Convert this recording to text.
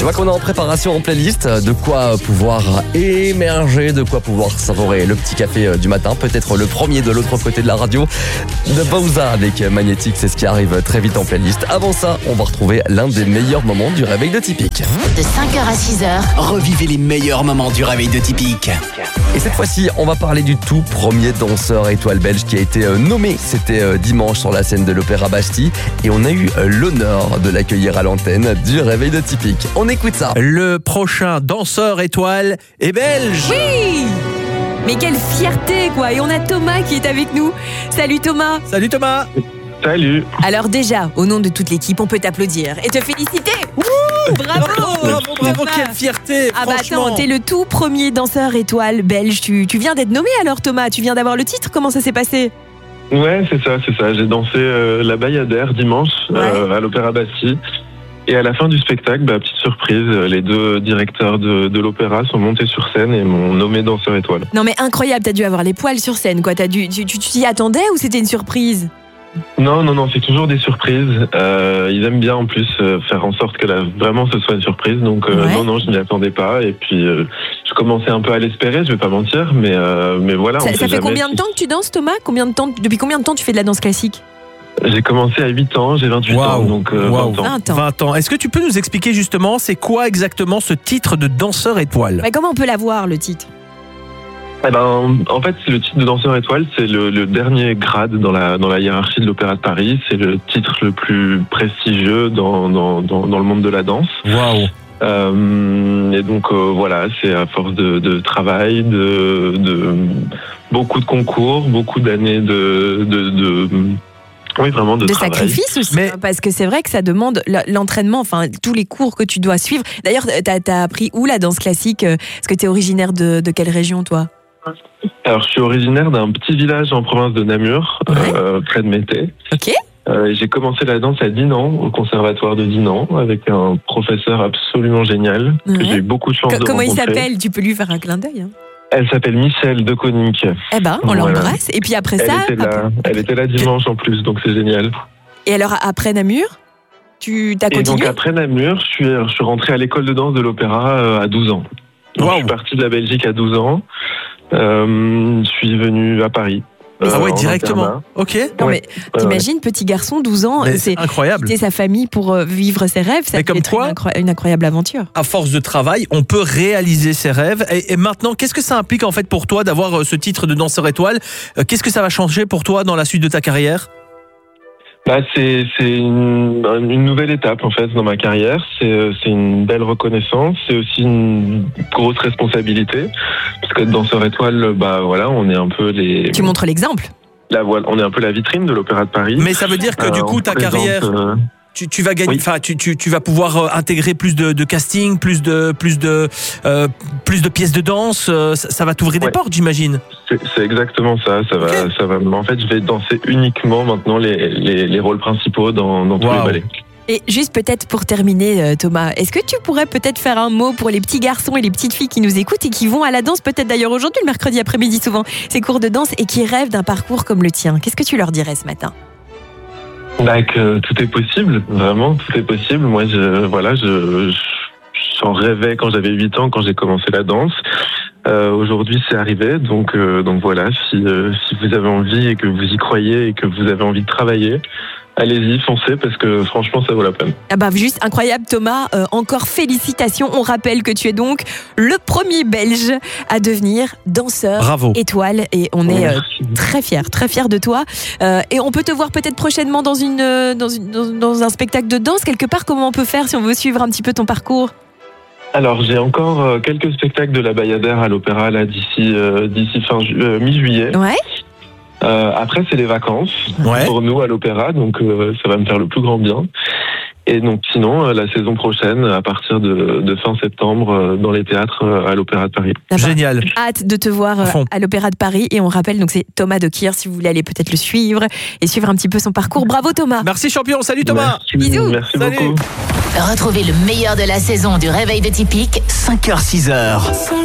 vois qu'on est en préparation en playlist, de quoi pouvoir émerger, de quoi pouvoir savourer le petit café du matin, peut-être le premier de l'autre côté de la radio, de Bauza avec Magnétique, c'est ce qui arrive très vite en playlist. Avant ça, on va retrouver l'un des meilleurs moments du réveil de Tipique. De 5h à 6h, Revivez les meilleurs moments du réveil de Tipique. Et cette fois-ci, on va parler du tout premier danseur étoile belge qui a été nommé. C'était dimanche sur la scène de l'Opéra Bastille et on a eu l'honneur de l'accueillir à l'antenne du réveil de Tipique. On écoute ça. Le prochain danseur étoile est belge. Oui! Mais quelle fierté, quoi! Et on a Thomas qui est avec nous. Salut Thomas! Salut Thomas. Salut. Alors déjà, au nom de toute l'équipe, on peut t'applaudir et te féliciter! Wouh! Bravo! Bravo, Thomas. quelle fierté. Ah bah franchement. attends, t'es le tout premier danseur étoile belge. Tu viens d'être nommé alors Thomas, tu viens d'avoir le titre, comment ça s'est passé? Ouais, c'est ça. J'ai dansé la Bayadère dimanche à l'Opéra Bastille. Et à la fin du spectacle, petite surprise, les deux directeurs de l'opéra sont montés sur scène et m'ont nommé danseur étoile. Non mais incroyable, t'as dû avoir les poils sur scène quoi. Tu t'y attendais ou c'était une surprise? Non, c'est toujours des surprises. Ils aiment bien en plus faire en sorte que vraiment ce soit une surprise. Donc non, je m'y attendais pas. Et puis je commençais un peu à l'espérer, je vais pas mentir, mais voilà. Ça fait combien de temps que tu danses Thomas? Depuis combien de temps tu fais de la danse classique? J'ai commencé à 8 ans, j'ai 28 ans, donc 20 ans. 20 ans. Est-ce que tu peux nous expliquer justement c'est quoi exactement ce titre de danseur étoile? Mais comment on peut l'avoir le titre? En fait, le titre de danseur étoile, c'est le dernier grade dans la hiérarchie de l'Opéra de Paris. C'est le titre le plus prestigieux dans le monde de la danse. Waouh. Et donc voilà, c'est à force de travail, de beaucoup de concours, beaucoup d'années oui, vraiment de travail. Sacrifice aussi, parce que c'est vrai que ça demande l'entraînement, enfin tous les cours que tu dois suivre. D'ailleurs, t'as appris où la danse classique? Est-ce que t'es originaire de quelle région toi? Alors, je suis originaire d'un petit village en province de Namur, près de Mété. Ok. J'ai commencé la danse à Dinan, au conservatoire de Dinan, avec un professeur absolument génial, que j'ai eu beaucoup de chance de rencontrer. Comment il s'appelle? Tu peux lui faire un clin d'œil. Hein. Elle s'appelle Michel de Koning. Eh ben, on l'embrasse. Et puis après ça... Elle était là dimanche en plus, donc c'est génial. Et alors, après Namur, t'as continué? Et donc après Namur, je suis rentré à l'école de danse de l'opéra à 12 ans. Donc, je suis parti de la Belgique à 12 ans. Je suis venu à Paris. Directement. Ok. Non mais t'imagines, petit garçon, 12 ans, c'est incroyable. Quitter sa famille pour vivre ses rêves, ça peut être une incroyable aventure. À force de travail, on peut réaliser ses rêves. Et maintenant, qu'est-ce que ça implique en fait pour toi d'avoir ce titre de danseur étoile? Qu'est-ce que ça va changer pour toi dans la suite de ta carrière? C'est une nouvelle étape en fait dans ma carrière. C'est une belle reconnaissance. C'est aussi une grosse responsabilité parce que danseur étoile, on est un peu les. Tu montres l'exemple. On est un peu la vitrine de l'Opéra de Paris. Mais ça veut dire que du coup ta carrière, tu vas gagner. Enfin, tu vas pouvoir intégrer plus de casting, plus de pièces de danse. Ça va t'ouvrir des portes, j'imagine. C'est exactement ça. Ça va. En fait, je vais danser uniquement maintenant les rôles principaux dans tous les ballets. Et juste peut-être pour terminer, Thomas, est-ce que tu pourrais peut-être faire un mot pour les petits garçons et les petites filles qui nous écoutent et qui vont à la danse, peut-être d'ailleurs aujourd'hui, le mercredi après-midi souvent, ces cours de danse, et qui rêvent d'un parcours comme le tien? Qu'est-ce que tu leur dirais ce matin? Que tout est possible, vraiment, tout est possible. Moi, j'en rêvais quand j'avais 8 ans, quand j'ai commencé la danse. Aujourd'hui, c'est arrivé, donc voilà. Si vous avez envie et que vous y croyez et que vous avez envie de travailler, allez-y, foncez, parce que franchement, ça vaut la peine. Juste incroyable, Thomas. Encore félicitations. On rappelle que tu es donc le premier Belge à devenir danseur étoile. Et on est très fiers de toi. Et on peut te voir peut-être prochainement dans un spectacle de danse quelque part. Comment on peut faire si on veut suivre un petit peu ton parcours? Alors, j'ai encore quelques spectacles de la Bayadère à l'opéra là d'ici mi-juillet. Ouais. Après, c'est les vacances pour nous à l'opéra, donc ça va me faire le plus grand bien. Et donc sinon, la saison prochaine, à partir de fin septembre, dans les théâtres à l'Opéra de Paris. Génial. Hâte de te voir à l'Opéra de Paris. Et on rappelle, donc c'est Thomas de Kier, si vous voulez aller peut-être le suivre et suivre un petit peu son parcours. Bravo Thomas. Merci champion, salut Thomas. Bisous. Merci beaucoup. Retrouvez le meilleur de la saison du réveil de Tipique, 5h-6h.